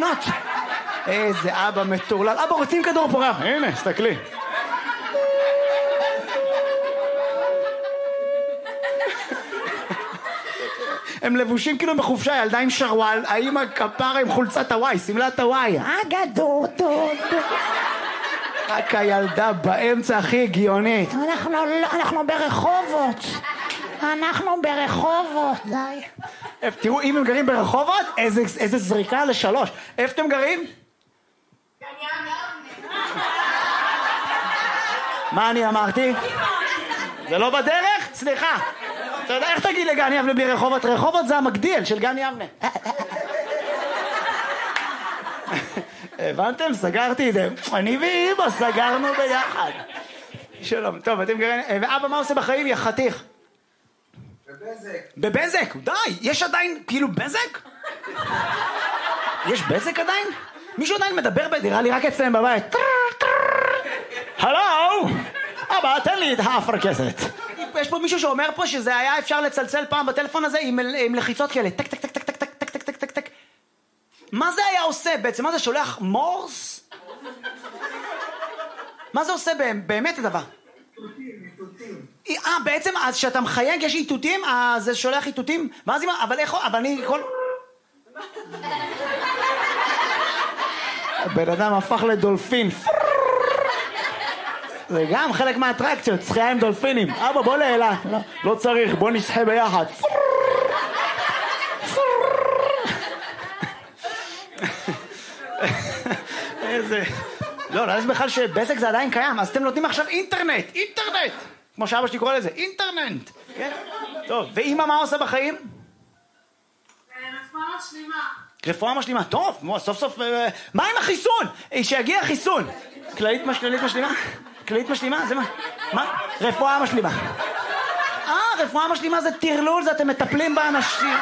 חתונות. איזה אבא מטורלל. אבא, רוצים כדור פורח? הנה, סתכלי. הם לבושים כאילו בחופשה, ילדה עם שרוואל, האמא כפרה עם חולצת הוואי, סמלת הוואי. גדול, טוב. רק הילדה באמצע הכי הגיונית. אנחנו ברחובות. די. תראו, אם הם גרים ברחובות, איזה זריקה ל3. איפה אתם גרים? מה אני אמרתי? זה לא בדרך? סליחה. אתה יודע, איך תגיד לגן יבנה בלי רחובות? רחובות זה המקדיל של גן יבנה. הבנתם? סגרתי את זה. אני ואמא סגרנו ביחד. שלום. טוב, אתם גרים... ואבא, מה עושה בחיים? יא חתיך. בבזק. די. יש עדיין כאילו בזק? יש בזק עדיין? מישהו עדיין מדבר בדירה לי רק אצלם בבית. הלו! אבא, תן לי את האפרקסת. יש פה מישהו שאומר פה שזה היה אפשר לצלצל פעם בטלפון הזה עם לחיצות כאלה. טק, טק, טק, טק, טק, טק, טק, טק, טק, טק, טק. מה זה היה עושה בעצם? מה זה שולח מורס? מה זה עושה באמת הדבר? איתותים. בעצם אז שאתה מחייג יש איתותים? זה שולח איתותים? מה זה? אבל איך? אבל אני כל... הבן אדם הפך לדולפין. זה גם חלק מהאטרקציות, שחייה עם דולפינים. אבא, בוא לאלה. לא צריך, בוא נשחה ביחד. איזה... לא יודעת בכלל שבזק זה עדיין קיים, אז אתם נותנים עכשיו אינטרנט. כמו שאבא שלי קורא לזה, אינטרנט. טוב, ואמא מה עושה בחיים? רפואה משלימה. רפואה משלימה, טוב, סוף סוף... מה עם החיסון? שיגיע חיסון. כללית משלימה? כללית משלימה? זה מה? מה? רפואה משלימה. רפואה משלימה זה טרלול, זה אתם מטפלים באנשים.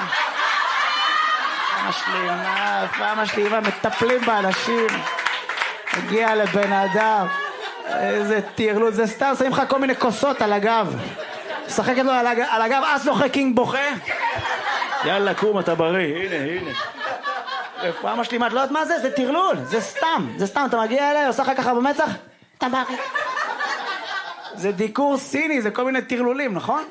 רפואה משלימה, מטפלים באנשים. הגיע לבן אדם. איזה טרלול, זה סתם, שמים לך כל מיני כוסות על הגב. שחקת לו על הגב, אז לא קינג בוכה. יאללה, קום, אתה בריא, הנה. רפואה משלימה, את לא יודעת מה זה? זה טרלול, זה סתם, אתה מגיע אליי, עושה לך ככה במצח? אתה בריא. זה דיקור סיני, זה כל מיני טרלולים, נכון?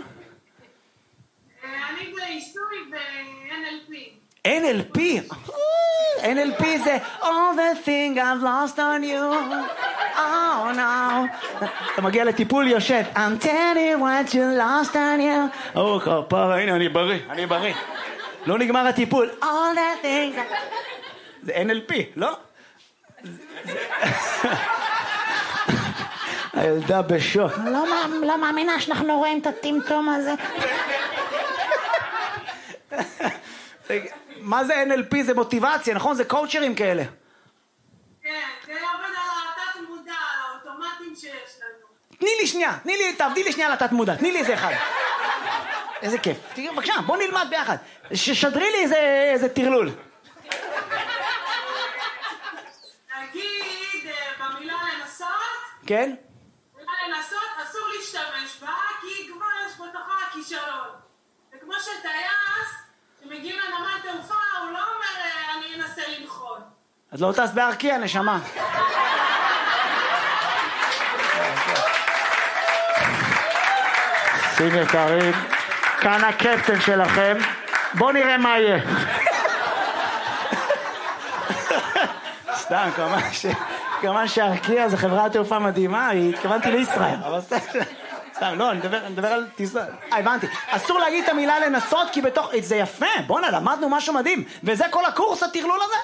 אני בעיסוי ב-NLP. NLP? NLP זה All the thing I've lost on you. Oh no. אתה מגיע לטיפול יושב. I'm telling what you lost on you. כפרה, הנה אני בריא. לא נגמר הטיפול. All the things. זה NLP, לא? הילדה בשוק. לא מאמינה שאנחנו רואים את הטמטום הזה. מה זה NLP? זה מוטיבציה, נכון? זה קואוצ'רים כאלה. כן, זה עובד על התת מודע, על האוטומטים שיש לנו. תעבדי לי שנייה על התת מודע, תני לי איזה אחד. איזה כיף. בבקשה, בוא נלמד ביחד. ששדרי לי איזה טרלול. נגיד במילה לנסות. כן? לנסות אסור להשתמש בה, כי כבר יש בתוכה הכישלון. זה כמו שטייס, שמגיעים לנמל תעופה, הוא לא אומר אני אנסה לנחות. אז לא טס בארקיע, נשמה. שים יקרים, כאן הקפטן שלכם. בואו נראה מה יהיה. סתם, כמובן שארקיע זה חברת תעופה מדהימה, התכוונתי לישראל. אבל סתם, לא, אני מדבר על טיסה. הבנתי. אסור להגיד את המילה לנסות, כי בתוך... זה יפה, בוא'נה, למדנו משהו מדהים. וזה כל הקורס, הטרלול הזה?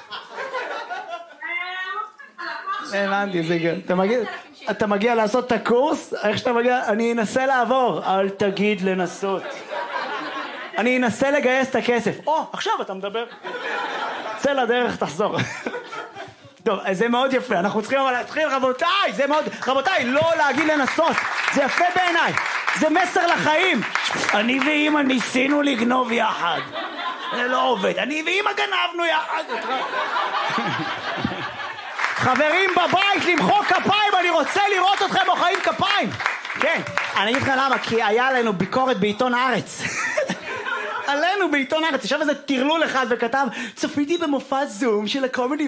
הבנתי, זה גם. אתה מגיע לעשות את הקורס, איך שאתה מגיע, אני אנסה לעבור. אל תגיד לנסות. אני אנסה לגייס את הכסף. עכשיו אתה מדבר. צא לדרך, תחזור. טוב, זה מאוד יפה, אנחנו צריכים אבל להתחיל, רבותיי, לא להגיד לנסות, זה יפה בעיניי, זה מסר לחיים. אני ואמא ניסינו לגנוב יחד, זה לא עובד, אני ואמא גנבנו יחד. חברים בבית, למחוא כפיים, אני רוצה לראות אתכם מוחאים כפיים. כן, אני אגיד לך למה, כי היה עלינו ביקורת בעיתון הארץ. עלינו בעיתון הארץ, ישב איזה טרלול אחד וכתב, צפיתי במופע זום של הקומדי